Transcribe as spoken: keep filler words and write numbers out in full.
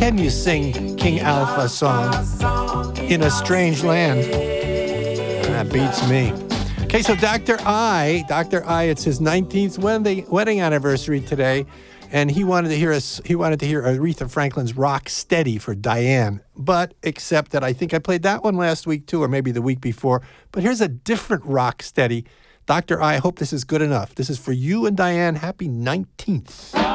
can you sing King Alpha song in a strange land? That beats me. Okay, so Doctor I, Doctor I, it's his nineteenth wedding anniversary today, and he wanted to hear us. He wanted to hear Aretha Franklin's "Rock Steady" for Diane. But except that I think I played that one last week too, or maybe the week before. But here's a different "Rock Steady." Doctor I, hope this is good enough. This is for you and Diane. Happy nineteenth.